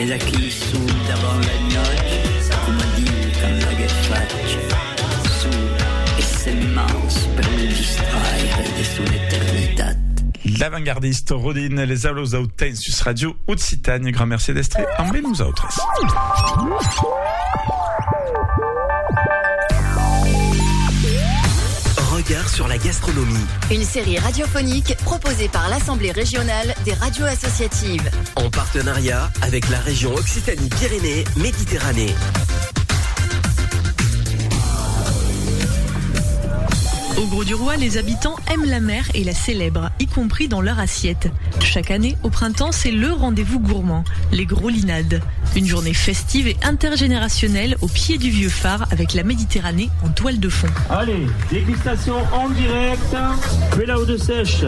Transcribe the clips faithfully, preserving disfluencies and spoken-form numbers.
e da chi su davanti agli occhi, come dicono che faccio, su e se mouse per mi distraire de sull'eternità. L'avant-gardiste Rodin, les Allos Auten sus Radio Occitanie. Grand merci d'estre en nous autres. Regard sur la gastronomie. Une série radiophonique proposée par l'Assemblée régionale des radios associatives. En partenariat avec la région Occitanie-Pyrénées-Méditerranée. Au Grau-du-Roi, les habitants aiment la mer et la célèbrent, y compris dans leur assiette. Chaque année, au printemps, c'est le rendez-vous gourmand, les Groslinades. Une journée festive et intergénérationnelle au pied du vieux phare avec la Méditerranée en toile de fond. Allez, dégustation en direct, là-haut de sèche.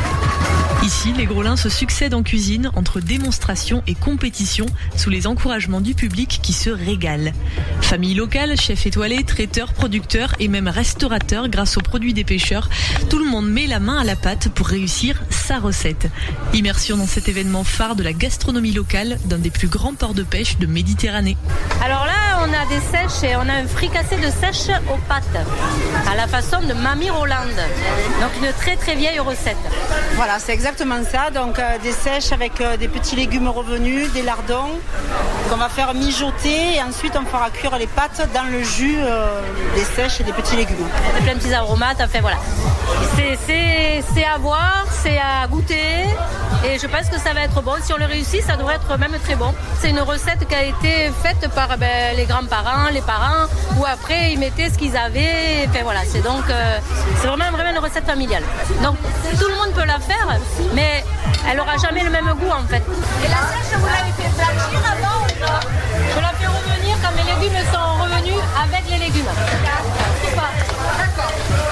Ici, les Grolins se succèdent en cuisine entre démonstration et compétition sous les encouragements du public qui se régale. Famille locale, chefs étoilés, traiteurs, producteurs et même restaurateurs grâce aux produits des pêcheurs, tout le monde met la main à la pâte pour réussir sa recette. Immersion dans cet événement phare de la gastronomie locale d'un des plus grands ports de pêche de Méditerranée. Alors là, on a des sèches et on a un fricassé de sèche aux pâtes à la façon de Mamie Rolande. Donc une très très vieille recette. Voilà, c'est exactement ça. Donc euh, des sèches avec euh, des petits légumes revenus, des lardons qu'on va faire mijoter et ensuite on fera cuire les pâtes dans le jus euh, des sèches et des petits légumes. Il y a plein de petits aromates, enfin voilà. C'est, c'est, c'est à voir, c'est à goûter et je pense que ça va être bon. Si on le réussit, ça devrait être même très bon. C'est une recette qui a été faite par ben, les grands-parents, les parents, où après ils mettaient ce qu'ils avaient. Enfin voilà, c'est donc euh, c'est vraiment, vraiment une recette familiale. Donc tout le monde peut la faire, mais elle n'aura jamais le même goût en fait. Et la sèche, vous l'avez fait blanchir avant ou pas? Je la fais revenir quand mes légumes sont revenus avec les légumes. D'accord, d'accord.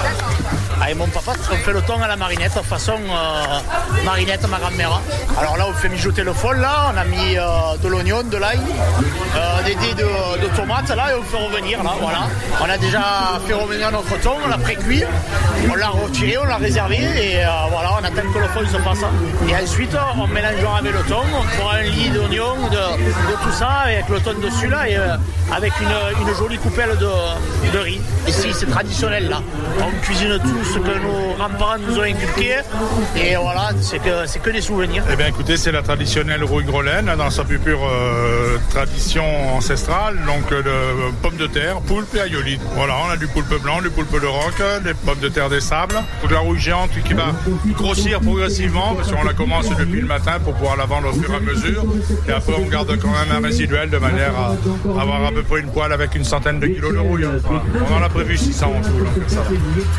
Avec mon papa, on fait le thon à la marinette, façon euh, marinette, ma grand-mère. Alors là, on fait mijoter le fol, là, on a mis euh, de l'oignon, de l'ail, euh, des dés de, de tomates, là, et on fait revenir, là, voilà. On a déjà fait revenir notre thon, on l'a pré-cuit, on l'a retiré, on l'a réservé, et euh, voilà, on attend que le fol se fasse. Et ensuite, on mélange avec le thon, on fera un lit d'oignon, de, de tout ça, avec le thon dessus, là, et euh, avec une, une jolie coupelle de, de riz. Ici, c'est traditionnel, là. On cuisine tout ce que nos grands-parents nous ont inculqué et voilà, c'est que, c'est que des souvenirs. Eh bien écoutez, c'est la traditionnelle rouille grolaine dans sa plus pure euh, tradition ancestrale, donc euh, de pommes de terre, poulpe et aïoli. Voilà, on a du poulpe blanc, du poulpe de roc, des pommes de terre des sables, toute la rouille géante qui va grossir progressivement parce qu'on la commence depuis le matin pour pouvoir la vendre au fur et à mesure et après on garde quand même un résiduel de manière à avoir à peu près une poêle avec une centaine de kilos de rouille. Voilà. On en a prévu six cents en tout, donc ça va.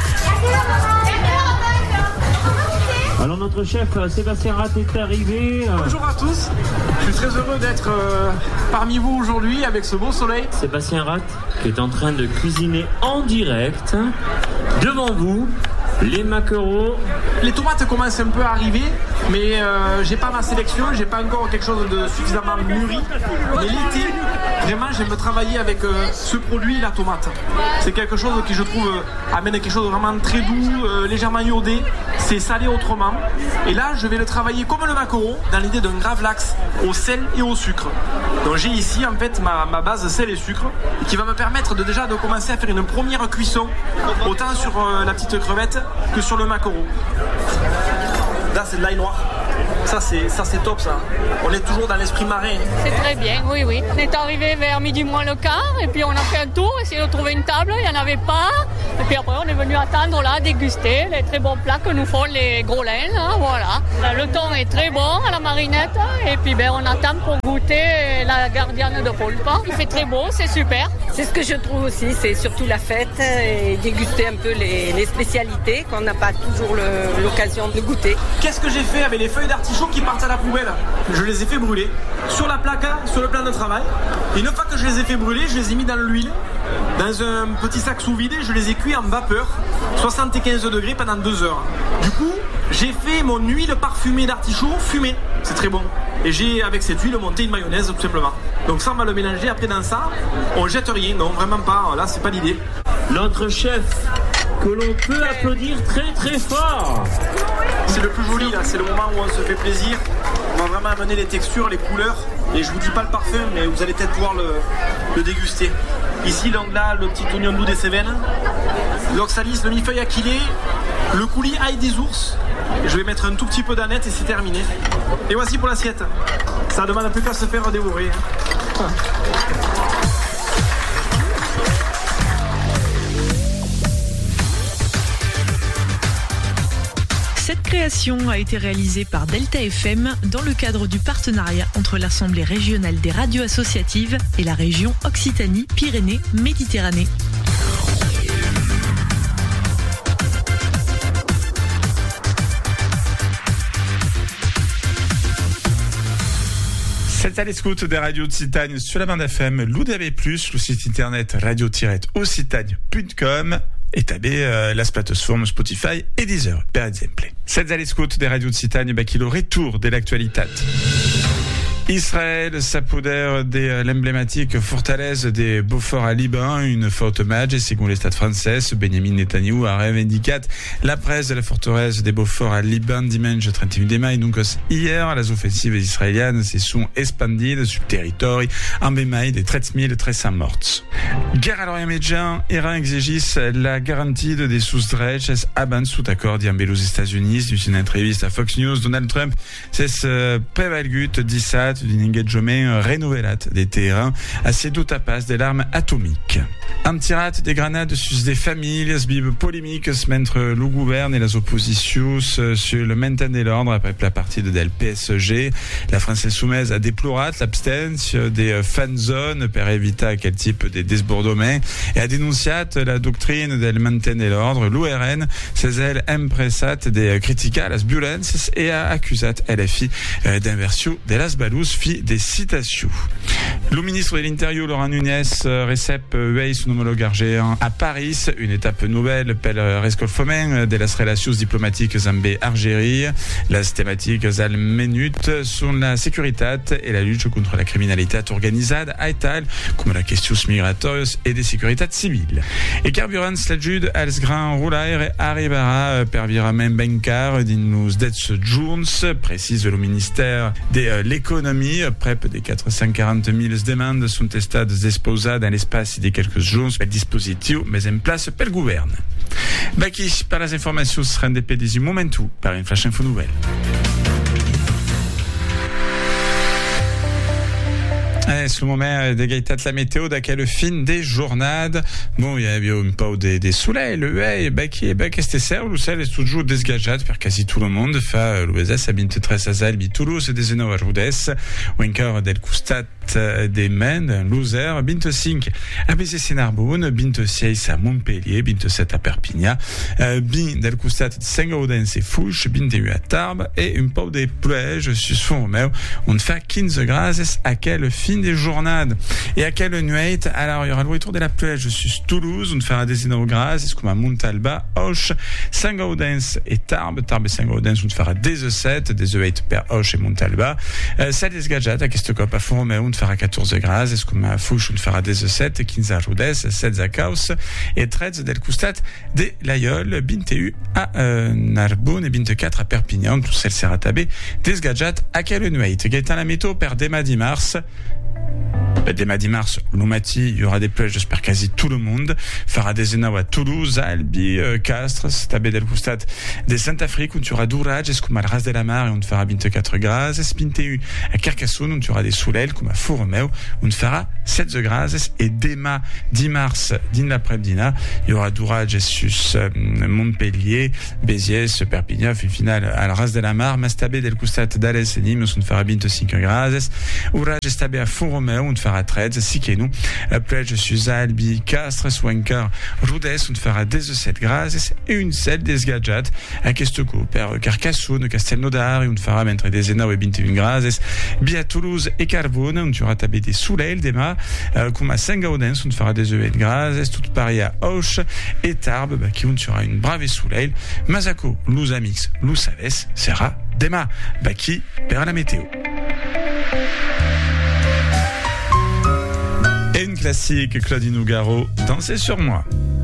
Alors notre chef Sébastien Ratt est arrivé. Bonjour à tous, je suis très heureux d'être euh, parmi vous aujourd'hui avec ce beau soleil. Sébastien Ratt qui est en train de cuisiner en direct devant vous les maquereaux. Les tomates commencent un peu à arriver, mais euh, j'ai pas ma sélection, j'ai pas encore quelque chose de suffisamment mûri. Mais l'été, vraiment j'aime travailler avec euh, ce produit, la tomate. C'est quelque chose qui je trouve euh, amène quelque chose de vraiment très doux, euh, légèrement iodé. C'est salé autrement. Et là, je vais le travailler comme le maquereau, dans l'idée d'un gravlax au sel et au sucre. Donc j'ai ici en fait ma, ma base sel et sucre, qui va me permettre de déjà de commencer à faire une première cuisson, autant sur euh, la petite crevette que sur le maquereau. Là, c'est de l'ail noir. Ça c'est, ça, c'est top, ça. On est toujours dans l'esprit marin. C'est très bien, oui, oui. On est arrivé vers midi moins le quart, et puis on a fait un tour, essayé de trouver une table, il n'y en avait pas. Et puis après, on est venu attendre, là, déguster les très bons plats que nous font les Grolins, là, voilà. Là, le thon est très bon à la marinette, et puis ben, on attend pour goûter la gardienne de poulpe. Il fait très beau, c'est super. C'est ce que je trouve aussi, c'est surtout la fête et déguster un peu les, les spécialités qu'on n'a pas toujours le, l'occasion de goûter. Qu'est-ce que j'ai fait avec les feuilles d'artichaut qui partent à la poubelle? Je les ai fait brûler sur la plaque, sur le plan de travail. Et une fois que je les ai fait brûler, je les ai mis dans l'huile, dans un petit sac sous vide, je les ai cuits en vapeur, soixante-quinze degrés pendant deux heures. Du coup, j'ai fait mon huile parfumée d'artichaut fumée. C'est très bon. Et j'ai, avec cette huile, monté une mayonnaise, tout simplement. Donc ça, on va le mélanger. Après, dans ça, on jette rien. Non, vraiment pas. Là, c'est pas l'idée. Notre chef, que l'on peut applaudir très très fort. C'est le plus joli, là. C'est le moment où on se fait plaisir. On va vraiment amener les textures, les couleurs. Et je vous dis pas le parfum, mais vous allez peut-être pouvoir le, le déguster. Ici, donc là, le petit oignon doux des Cévennes, l'oxalis, le millefeuille aquilé, le coulis ail des ours. Je vais mettre un tout petit peu d'aneth et c'est terminé. Et voici pour l'assiette. Ça demande un peu qu'à se faire dévorer. Hein. Cette création a été réalisée par Delta F M dans le cadre du partenariat entre l'Assemblée régionale des radios associatives et la région Occitanie-Pyrénées-Méditerranée. C'est à l'écoute des radios Occitanie sur la bande F M, l'U D A B plus, le site internet radio-occitanie point com et tabé euh, la plateforme Spotify et Deezer, per exemple. C'est à l'écoute des radios Occitanie, bah, qui le retour de l'actualité. Israël s'apodère de l'emblématique forteresse de Beaufort à Liban, une forte match, et selon l'État français, Benjamin Netanyahu a revendiqué la presse de la forteresse de Beaufort à Liban dimanche trente et un mai. Donc, hier, les offensives israéliennes se sont expandies sur le territoire en bémaille de treize mille trois cents morts. Guerre à l'Orient-Médian, Iran exige la garantie des sous-drets avant sous accord d'y aux États-Unis. Dans une entreviste à Fox News, Donald Trump s'est prévalut dit ça d'un engagement renouvelé des terrains à ces deux tapas des l'arme atomique. Un tirat des grenades sur des familles, bible polémique entre le gouvernement et les oppositions sur le maintien de l'ordre après la partie de L P S G. La France soumise a déploré l'abstention des fan zones pour éviter quel type de désbordement et a dénoncé la doctrine del maintien de l'ordre. L'U R N s'est elle impressat des critiques à las violences et a accusé L F I d'inversion de las balous fi des citations. Le ministre de l'Intérieur, Laurent Nunez, récep veille son homologue argéen à Paris, une étape nouvelle pour le rescolfoment de las relations diplomatiques amb Algérie. Las thématiques al menut sont la sécurité et la lutte contre la criminalité organisée à Ital, comme la question migratoire et des sécurités civiles. Et carburant l'ajude als grand roulaire arrivera per virament bancaire dans les dix jours, précise le ministère de l'économie. Près des quatre cent quarante mille demandes sont testées exposées dans l'espace de quelques jours. Le dispositif mais en place par le gouvernement. Baki, par les informations, sera indépendant du moment par une flash info nouvelle. Eh, ce moment d'égalité la météo d'aquelle fin des journées. Bon, il y a bien un peu des, des soleils, le hey, bah qui, bah qu'est-ce que c'est, le ciel est toujours désgagé par quasi tout le monde. Fa, l'U S S a vingt-tres à Albi, Toulouse, des Zeno à Rodez, ou encore del Custat des Maine, Loser, vingt-cinq à Bézé-Narbonne, vingt-six à Montpellier, vingt-sept à Perpignan, euh, bin del Custat de Saint-Gaudens et Fouche, vingt-huit à Tarbes, et un peu des pleuges sur fond Romeo. On fait quinze grâces à quelle fin des journées. Et à quelle nuit, alors il y aura le retour de la plage sur Toulouse, on fera des zéro grâces, comme à Montalba, Auch, Saint-Gaudens et Tarbes, Tarbes et Saint-Gaudens, on fera des sept, des huit per Auch et Montalba, euh, ça des gadgets, à Kestokop à Fond Romeo, on fera quatorze grâces, comme à Fouche, on fera des sept, quinze à Rodez, sept à Caus, et treize del Custat, des Layol, vingt-huit à euh, Narbonne et vingt-quatre à Perpignan, tout celle sera tabé, des gadgets à quelle nuit. Gaëtan la météo per demain dimanche. Dès mardi mars, Lumati, il y aura des plages, j'espère quasi tout le monde. Fera des énaux à Toulouse, Albi, euh, Castres, Stabé del Custat, des Saint-Afrique, où tu auras d'Ourage, comme à Ras de la Mar, et on te fera vingt-quatre grâces, Spintéu, à Carcassonne, où tu auras des soulèles, comme à Fourmeu, où on te fera sept grâces, et demain, dix mars, din l'après-midi, il y aura d'Ourage, sus, euh, Montpellier, Béziers, Perpignan, fin final, à Ras de la Mar, Mastabé del Custat, d'Alès et Nîmes, où on te fera vingt-cinq grâces, Ourage, Stabé à Fourmeu, on te fera treize, Siquenou, plage sur Albi, Castres, ou encore Rodez, on te fera dix-sept grâces et une selle des gadgets à Questecou, per Carcassonne, Castelnaudar, et on te fera mettre des énaux et vingt-et-une grâces, Bia Toulouse et Carbone, on te fera taper des soulèles, des mâts, euh, comme à Saint-Gaudens, on te fera des huit grâces, tout pareil à Auch et Tarbes, bah, qui on te fera une brave et soulèle, Mazako, Lousamix, Lousaves, sera des mâts, bah, qui perd la météo. Et une classique, Claudine Nougaro, Danser sur moi.